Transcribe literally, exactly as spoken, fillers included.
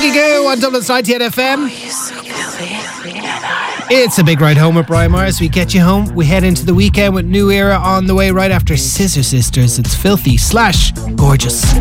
Peggy Goo on Dublin's ninety-eight F M. It's a big ride home with Brian Myers. We get you home. We head into the weekend with New Era on the way right after Scissor Sisters. It's filthy slash gorgeous.